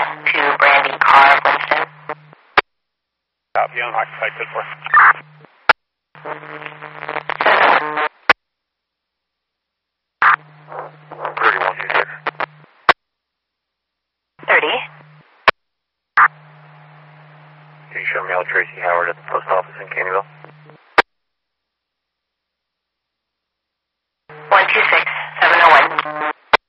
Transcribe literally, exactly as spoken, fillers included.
to Brandy Carr, Winston. Copy, unoccupied, good for. thirty-one, two six. thirty. Can you show me how Tracy Howard at the post office in Caneyville?